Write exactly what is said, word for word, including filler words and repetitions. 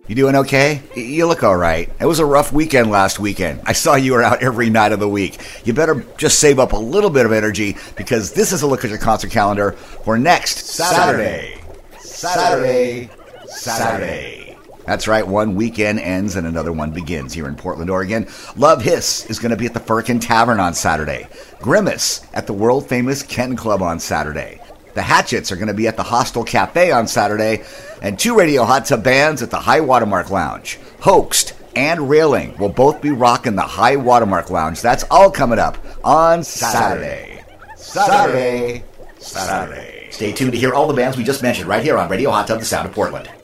You doing okay? You look all right. It was a rough weekend last weekend. I saw you were out every night of the week. You better just save up a little bit of energy because this is a look at your concert calendar for next Saturday. Saturday. Saturday. Saturday. That's right, one weekend ends and another one begins here in Portland, Oregon. Love Hiss is going to be at the Firkin Tavern on Saturday. Grimace at the world-famous Ken Club on Saturday. The Hatchets are going to be at the Hostel Cafe on Saturday, and two Radio Hot Tub bands at the High Watermark Lounge. Hoaxed and Railing will both be rocking the High Watermark Lounge. That's all coming up on Saturday. Saturday. Saturday. Stay tuned to hear all the bands we just mentioned right here on Radio Hot Tub, the sound of Portland.